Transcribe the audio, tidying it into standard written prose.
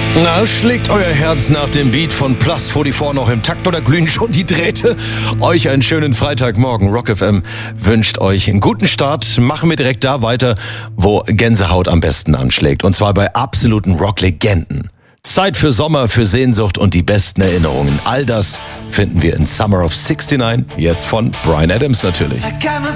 Na, schlägt euer Herz nach dem Beat von Plus 44 noch im Takt oder glühen schon die Drähte? Euch einen schönen Freitagmorgen. Rock FM wünscht euch einen guten Start. Machen wir direkt da weiter, wo Gänsehaut am besten anschlägt. Und zwar bei absoluten Rock-Legenden. Zeit für Sommer, für Sehnsucht und die besten Erinnerungen. All das finden wir in Summer of '69, jetzt von Bryan Adams natürlich. I got my